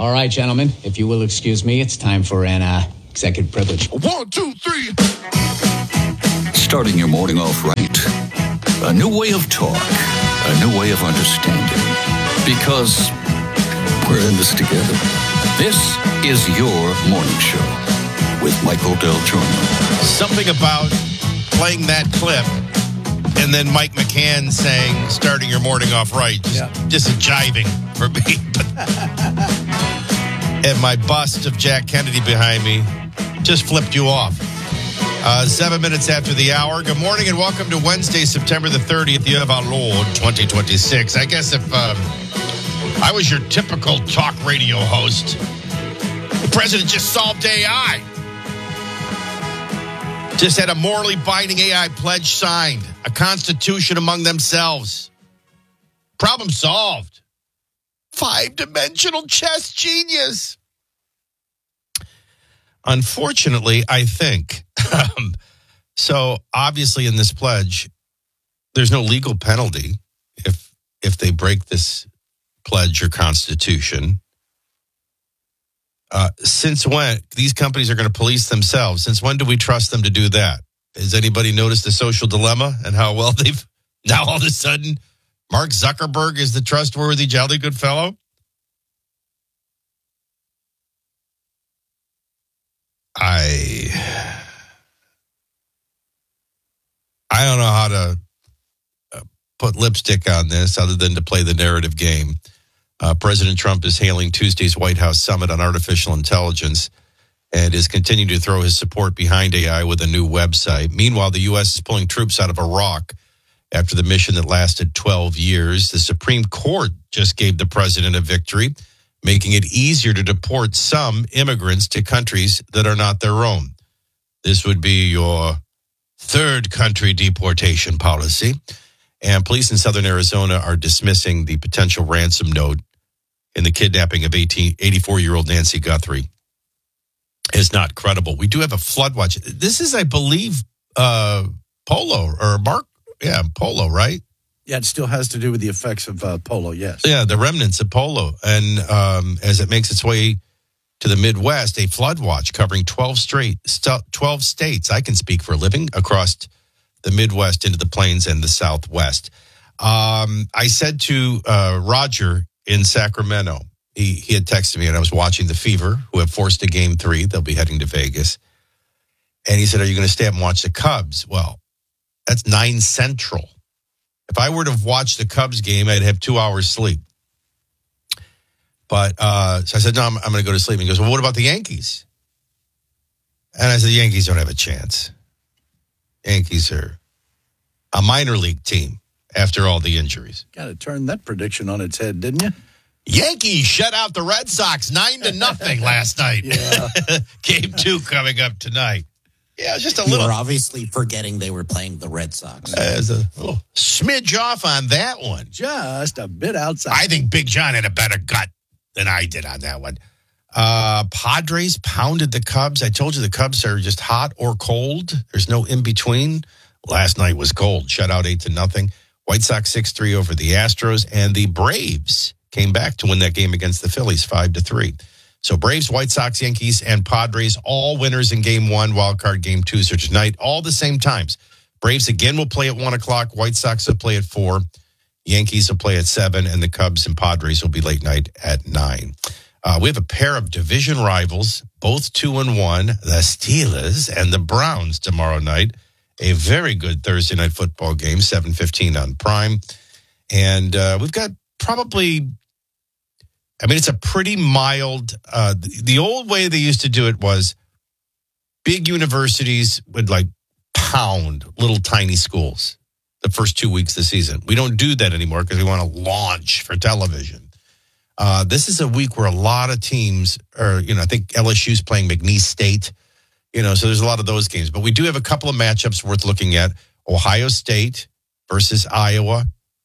All right, gentlemen, if you will excuse me, it's time for an executive privilege. 1, 2, 3. Starting your morning off right. A new way of talk. A new way of understanding. Because we're in this together. This is your morning show with Michael Del Giorno. Something about playing that clip and then Mike McCann saying, starting your morning off right, just a jiving for me. And my bust of Jack Kennedy behind me just flipped you off. 7 minutes after the hour. Good morning and welcome to Wednesday, September the 30th, year of our Lord, 2026. I guess if I was your typical talk radio host, the president just solved AI. Just had a morally binding AI pledge signed. A constitution among themselves. Problem solved. 5-dimensional chess genius. Unfortunately, I think, so obviously in this pledge, there's no legal penalty if they break this pledge or constitution. Since when? These companies are going to police themselves. Since when do we trust them to do that? Has anybody noticed the social dilemma and how well they've... Now all of a sudden, Mark Zuckerberg is the trustworthy, jolly good fellow? I don't know how to put lipstick on this other than to play the narrative game. President Trump is hailing Tuesday's White House summit on artificial intelligence and is continuing to throw his support behind AI with a new website. Meanwhile, the U.S. is pulling troops out of Iraq after the mission that lasted 12 years. The Supreme Court just gave the president a victory, making it easier to deport some immigrants to countries that are not their own. This would be your third country deportation policy. And police in southern Arizona are dismissing the potential ransom note in the kidnapping of 84-year-old Nancy Guthrie. Is not credible. We do have a flood watch. This is, I believe, Polo or Mark. Yeah, Polo, right? Yeah, it still has to do with the effects of Polo, yes. Yeah, the remnants of Polo. And as it makes its way to the Midwest, a flood watch covering 12 states, I can speak for a living, across the Midwest into the plains and the Southwest. I said to Roger in Sacramento, he had texted me and I was watching the Fever, who have forced a game 3. They'll be heading to Vegas. And he said, are you going to stay up and watch the Cubs? Well, that's 9 Central. If I were to have watched the Cubs game, I'd have 2 hours sleep. But so I said, no, I'm going to go to sleep. And he goes, well, what about the Yankees? And I said, the Yankees don't have a chance. Yankees are a minor league team after all the injuries. Got to turn that prediction on its head, didn't you? Yankees shut out the Red Sox 9-0 last night. Yeah. Game 2 coming up tonight. Yeah, just a you little. were obviously forgetting they were playing the Red Sox. There's a little smidge off on that one. Just a bit outside. I think Big John had a better gut than I did on that one. Padres pounded the Cubs. I told you the Cubs are just hot or cold. There's no in between. Last night was cold. Shut out 8-0. White Sox 6-3 over the Astros, and the Braves came back to win that game against the Phillies 5-3. So Braves, White Sox, Yankees, and Padres, all winners in Game 1, wild card Game 2. So tonight, all the same times. Braves again will play at 1 o'clock. White Sox will play at 4. Yankees will play at 7. And the Cubs and Padres will be late night at 9. We have a pair of division rivals, both 2-1, the Steelers and the Browns tomorrow night. A very good Thursday night football game, 7:15 on Prime. And we've got probably... I mean, it's a pretty mild, the old way they used to do it was big universities would like pound little tiny schools the first 2 weeks of the season. We don't do that anymore because we want to launch for television. This is a week where a lot of teams are, I think LSU's playing McNeese State, so there's a lot of those games. But we do have a couple of matchups worth looking at. Ohio State versus Iowa.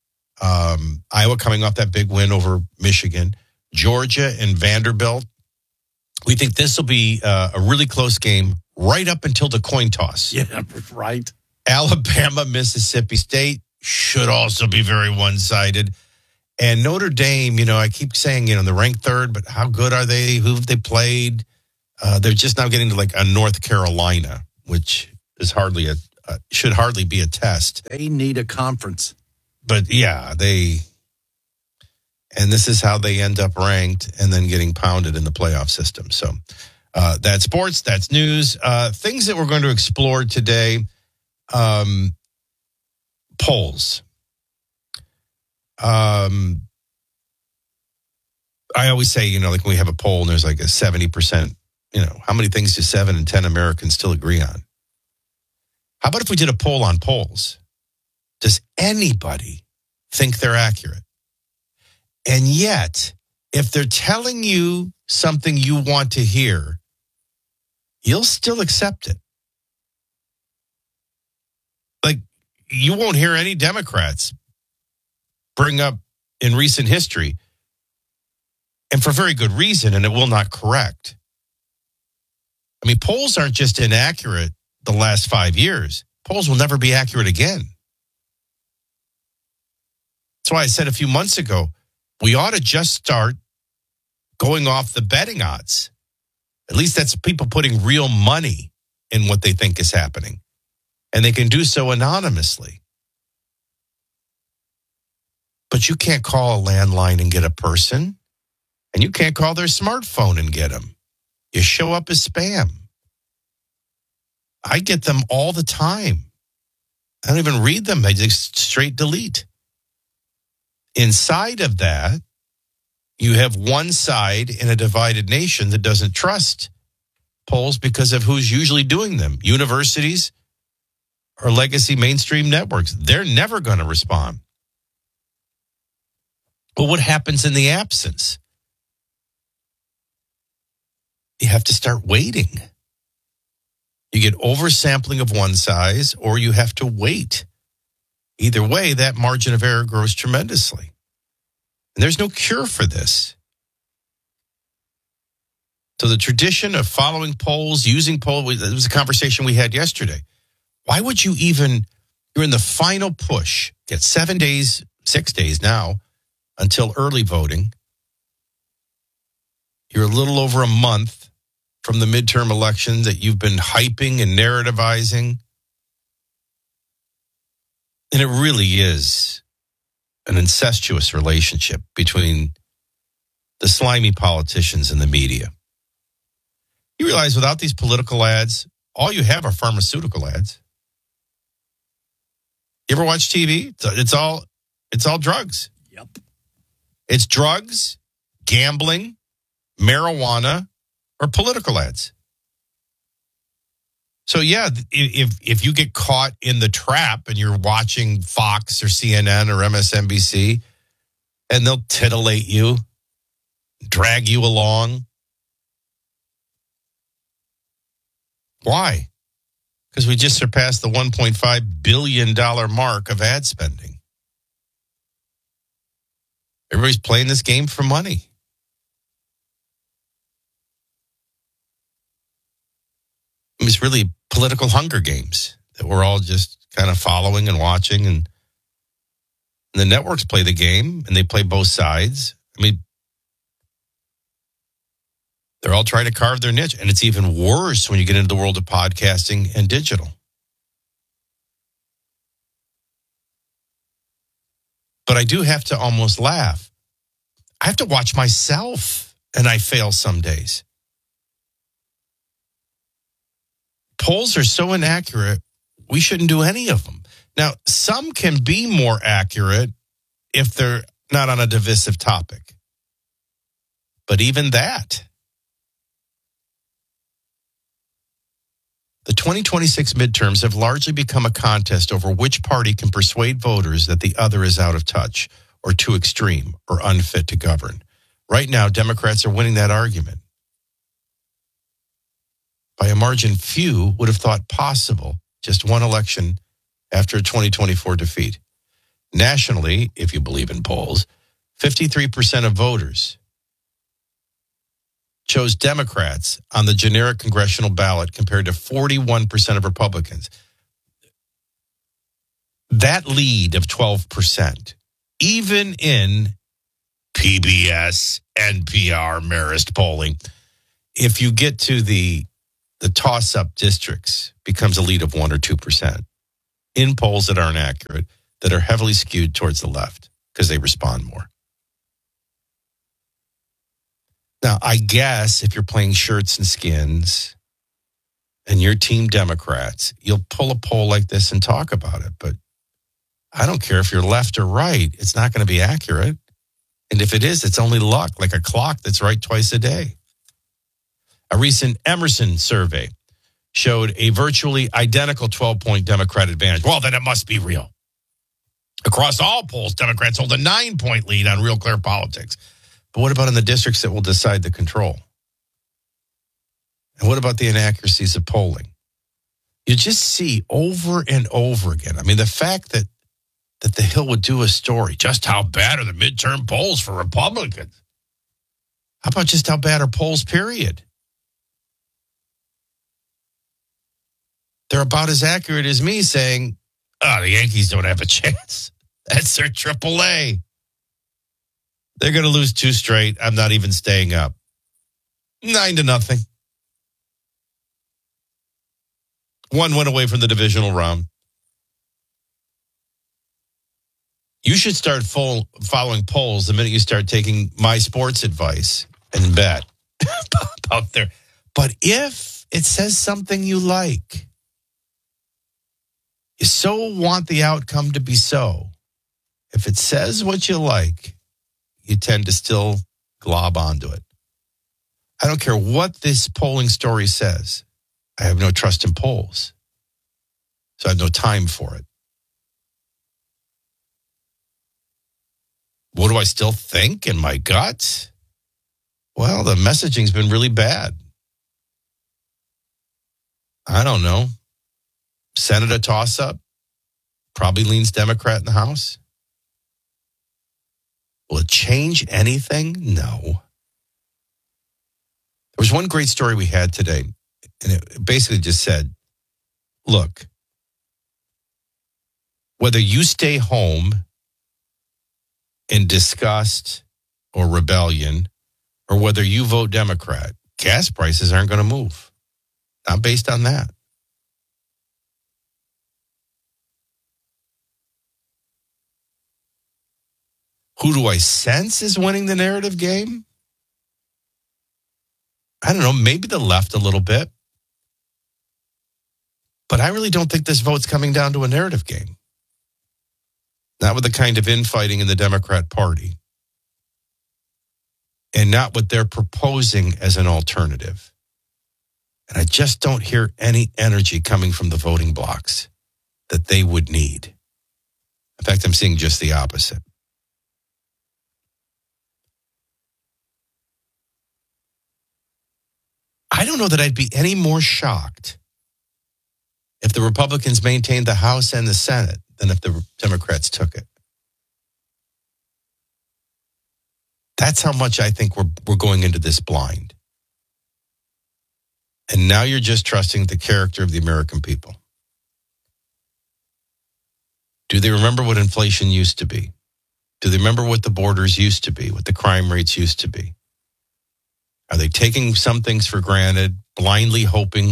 Iowa coming off that big win over Michigan. Georgia and Vanderbilt. We think this will be a really close game right up until the coin toss. Yeah, right. Alabama, Mississippi State should also be very one-sided. And Notre Dame, I keep saying, they're ranked third, but how good are they? Who have they played? They're just now getting to like a North Carolina, which is should hardly be a test. They need a conference. But yeah, and this is how they end up ranked and then getting pounded in the playoff system. So that's sports, that's news. Things that we're going to explore today, polls. I always say, like when we have a poll and there's like a 70%, how many things do 7 in 10 Americans still agree on? How about if we did a poll on polls? Does anybody think they're accurate? And yet, if they're telling you something you want to hear, you'll still accept it. Like, you won't hear any Democrats bring up in recent history, and for very good reason, and it will not correct. I mean, polls aren't just inaccurate the last 5 years. Polls will never be accurate again. That's why I said a few months ago, we ought to just start going off the betting odds. At least that's people putting real money in what they think is happening. And they can do so anonymously. But you can't call a landline and get a person. And you can't call their smartphone and get them. You show up as spam. I get them all the time. I don't even read them. I just straight delete. Inside of that, you have one side in a divided nation that doesn't trust polls because of who's usually doing them. Universities or legacy mainstream networks. They're never going to respond. But what happens in the absence? You have to start waiting. You get oversampling of one size, or you have to wait. Either way, that margin of error grows tremendously. And there's no cure for this. So the tradition of following polls, using polls, it was a conversation we had yesterday. Why would you even, you're in the final push, get 7 days, 6 days now, until early voting. You're a little over a month from the midterm election that you've been hyping and narrativizing. And it really is an incestuous relationship between the slimy politicians and the media. You realize without these political ads, all you have are pharmaceutical ads. You ever watch TV? It's all drugs. Yep. It's drugs, gambling, marijuana, or political ads. So yeah, if you get caught in the trap and you're watching Fox or CNN or MSNBC, and they'll titillate you, drag you along. Why? Because we just surpassed the $1.5 billion mark of ad spending. Everybody's playing this game for money. It's really political Hunger Games that we're all just kind of following and watching. And the networks play the game, and they play both sides. I mean, they're all trying to carve their niche. And it's even worse when you get into the world of podcasting and digital. But I do have to almost laugh. I have to watch myself, and I fail some days. Polls are so inaccurate, we shouldn't do any of them. Now, some can be more accurate if they're not on a divisive topic. But even that. The 2026 midterms have largely become a contest over which party can persuade voters that the other is out of touch or too extreme or unfit to govern. Right now, Democrats are winning that argument by a margin few would have thought possible just one election after a 2024 defeat. Nationally, if you believe in polls, 53% of voters chose Democrats on the generic congressional ballot compared to 41% of Republicans. That lead of 12%, even in PBS, NPR, Marist polling. If you get to the toss-up districts, becomes a lead of 1 or 2% in polls that aren't accurate, that are heavily skewed towards the left because they respond more. Now, I guess if you're playing shirts and skins and you're Team Democrats, you'll pull a poll like this and talk about it. But I don't care if you're left or right. It's not going to be accurate. And if it is, it's only luck, like a clock that's right twice a day. A recent Emerson survey showed a virtually identical 12-point Democrat advantage. Well, then it must be real. Across all polls, Democrats hold a 9-point lead on Real Clear Politics. But what about in the districts that will decide the control? And what about the inaccuracies of polling? You just see over and over again. I mean, the fact that the Hill would do a story, just how bad are the midterm polls for Republicans? How about just how bad are polls, period? They're about as accurate as me saying, oh, the Yankees don't have a chance. That's their AAA. They're going to lose 2 straight. I'm not even staying up. 9-0. 1 went away from the divisional round. You should start following polls the minute you start taking my sports advice and bet out there. But if it says something you like, you so want the outcome to be so. If it says what you like, you tend to still glob onto it. I don't care what this polling story says. I have no trust in polls. So I have no time for it. What do I still think in my gut? Well, the messaging's been really bad. I don't know. Senate a toss-up. Probably leans Democrat in the House. Will it change anything? No. There was one great story we had today, and it basically just said, look, whether you stay home in disgust or rebellion, or whether you vote Democrat, gas prices aren't going to move. Not based on that. Who do I sense is winning the narrative game? I don't know, maybe the left a little bit. But I really don't think this vote's coming down to a narrative game. Not with the kind of infighting in the Democrat Party. And not what they're proposing as an alternative. And I just don't hear any energy coming from the voting blocs that they would need. In fact, I'm seeing just the opposite. I don't know that I'd be any more shocked if the Republicans maintained the House and the Senate than if the Democrats took it. That's how much I think we're going into this blind. And now you're just trusting the character of the American people. Do they remember what inflation used to be? Do they remember what the borders used to be, what the crime rates used to be? Are they taking some things for granted, blindly hoping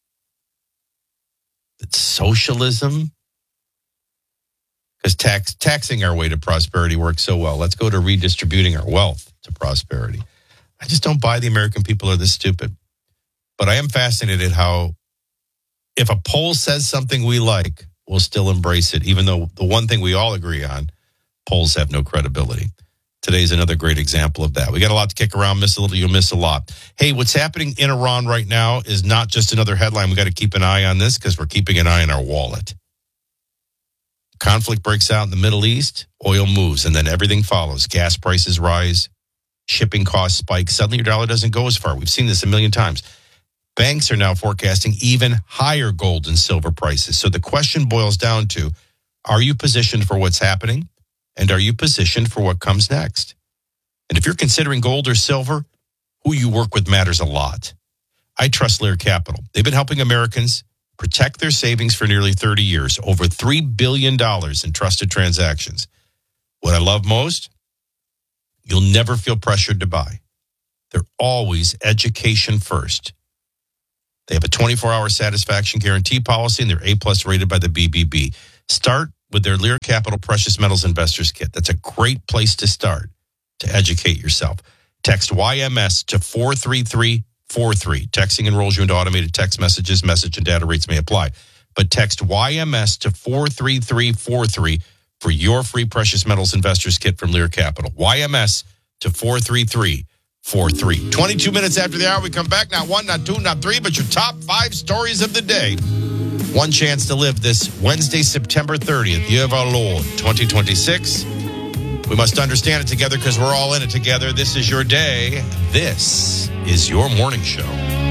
that socialism, because taxing our way to prosperity works so well. Let's go to redistributing our wealth to prosperity. I just don't buy the American people are this stupid. But I am fascinated how if a poll says something we like, we'll still embrace it, even though the one thing we all agree on, polls have no credibility. Today's another great example of that. We got a lot to kick around. Miss a little, you'll miss a lot. Hey, what's happening in Iran right now is not just another headline. We got to keep an eye on this because we're keeping an eye on our wallet. Conflict breaks out in the Middle East, oil moves, and then everything follows. Gas prices rise, shipping costs spike. Suddenly your dollar doesn't go as far. We've seen this a million times. Banks are now forecasting even higher gold and silver prices. So the question boils down to, are you positioned for what's happening? And are you positioned for what comes next? And if you're considering gold or silver, who you work with matters a lot. I trust Lear Capital. They've been helping Americans protect their savings for nearly 30 years, over $3 billion in trusted transactions. What I love most, You'll never feel pressured to buy. They're always education first. They have a 24-hour satisfaction guarantee policy, and they're A+ rated by the BBB. Start with their Lear Capital Precious Metals Investors Kit. That's a great place to start to educate yourself. Text YMS to 43343. Texting enrolls you into automated text messages. Message and data rates may apply. But text YMS to 43343 for your free Precious Metals Investors Kit from Lear Capital. YMS to 43343. 22 minutes after the hour, we come back. Not one, not two, not three, but your top 5 stories of the day. One chance to live this Wednesday, September 30th, year of our Lord, 2026. We must understand it together because we're all in it together. This is your day. This is your morning show.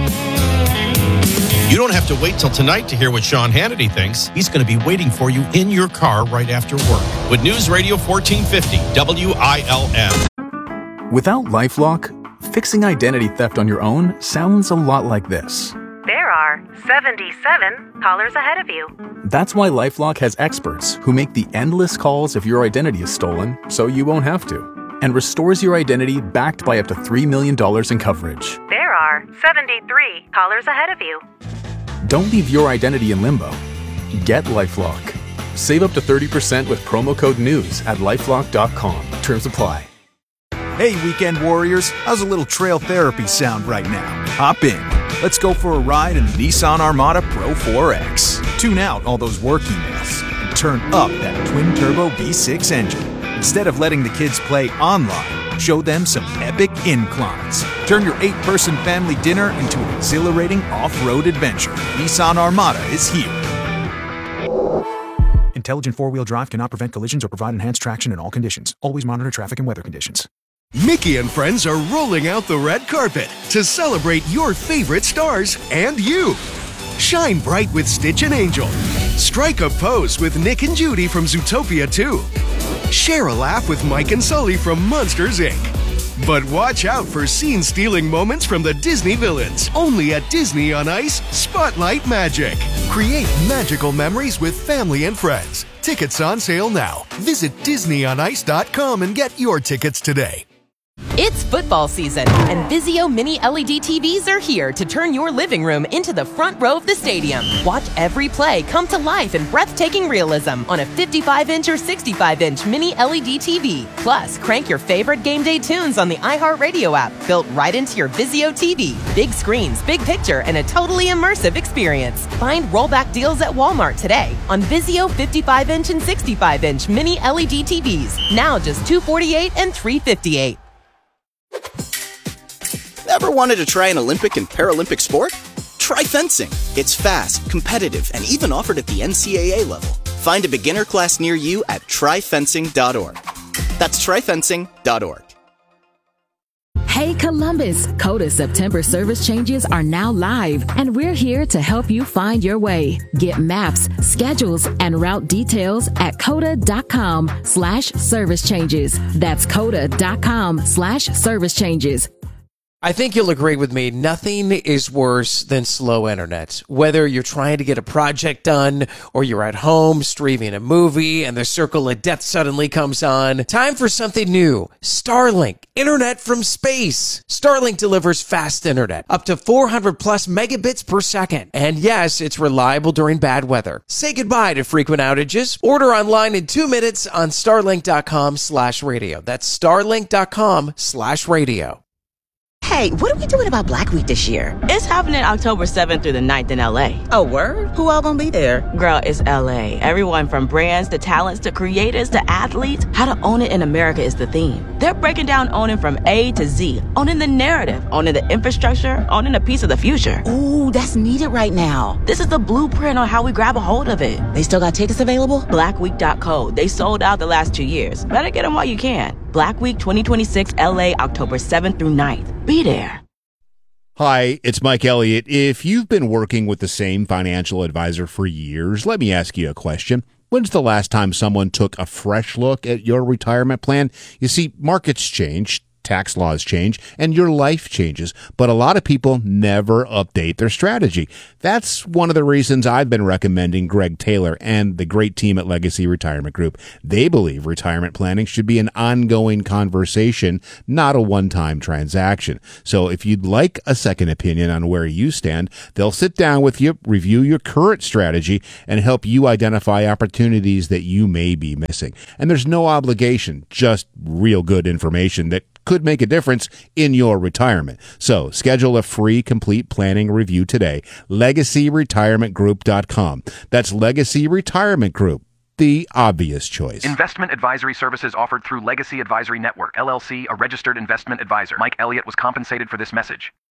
You don't have to wait till tonight to hear what Sean Hannity thinks. He's going to be waiting for you in your car right after work with News Radio 1450 WILM. Without LifeLock, fixing identity theft on your own sounds a lot like this. There are 77 callers ahead of you. That's why LifeLock has experts who make the endless calls if your identity is stolen so you won't have to, and restores your identity backed by up to $3 million in coverage. There are 73 callers ahead of you. Don't leave your identity in limbo. Get LifeLock. Save up to 30% with promo code NEWS at LifeLock.com. Terms apply. Hey, weekend warriors, how's a little trail therapy sound right now? Hop in. Let's go for a ride in the Nissan Armada Pro 4X. Tune out all those work emails and turn up that twin-turbo V6 engine. Instead of letting the kids play online, show them some epic inclines. Turn your 8-person family dinner into an exhilarating off-road adventure. Nissan Armada is here. Intelligent four-wheel drive cannot prevent collisions or provide enhanced traction in all conditions. Always monitor traffic and weather conditions. Mickey and friends are rolling out the red carpet to celebrate your favorite stars and you. Shine bright with Stitch and Angel. Strike a pose with Nick and Judy from Zootopia 2. Share a laugh with Mike and Sully from Monsters, Inc. But watch out for scene-stealing moments from the Disney villains. Only at Disney on Ice, Spotlight Magic. Create magical memories with family and friends. Tickets on sale now. Visit DisneyOnIce.com and get your tickets today. It's football season, and Vizio Mini LED TVs are here to turn your living room into the front row of the stadium. Watch every play come to life in breathtaking realism on a 55-inch or 65-inch Mini LED TV. Plus, crank your favorite game day tunes on the iHeartRadio app, built right into your Vizio TV. Big screens, big picture, and a totally immersive experience. Find rollback deals at Walmart today on Vizio 55-inch and 65-inch Mini LED TVs. Now just $248 and $358. Ever wanted to try an Olympic and Paralympic sport? Try fencing. It's fast, competitive, and even offered at the NCAA level. Find a beginner class near you at tryfencing.org. That's tryfencing.org. Hey Columbus, CODA September service changes are now live, and we're here to help you find your way. Get maps, schedules, and route details at coda.com/service changes. That's coda.com/service changes. I think you'll agree with me. Nothing is worse than slow internet. Whether you're trying to get a project done or you're at home streaming a movie and the circle of death suddenly comes on. Time for something new. Starlink. Internet from space. Starlink delivers fast internet. Up to 400 plus megabits per second. And yes, it's reliable during bad weather. Say goodbye to frequent outages. Order online in 2 minutes on starlink.com/radio. That's starlink.com/radio. Hey, what are we doing about Black Week this year? It's happening October 7th through the 9th in LA. Oh, word? Who all gonna be there? Girl, it's LA. Everyone from brands to talents to creators to athletes. How to own it in America is the theme. They're breaking down owning from A to Z. Owning the narrative, owning the infrastructure, owning a piece of the future. Ooh, that's needed right now. This is the blueprint on how we grab a hold of it. They still got tickets available? Blackweek.co. They sold out the last 2 years. Better get them while you can. Black Week 2026 LA, October 7th through 9th. Be there. Hi, it's Mike Elliott. If you've been working with the same financial advisor for years, let me ask you a question. When's the last time someone took a fresh look at your retirement plan? You see, markets change, tax laws change, and your life changes, but a lot of people never update their strategy. That's one of the reasons I've been recommending Greg Taylor and the great team at Legacy Retirement Group. They believe retirement planning should be an ongoing conversation, not a one-time transaction. So if you'd like a second opinion on where you stand, they'll sit down with you, review your current strategy, and help you identify opportunities that you may be missing. And there's no obligation, just real good information that could make a difference in your retirement. So schedule a free complete planning review today. LegacyRetirementGroup.com. That's Legacy Retirement Group, the obvious choice. Investment advisory services offered through Legacy Advisory Network, LLC, a registered investment advisor. Mike Elliott was compensated for this message.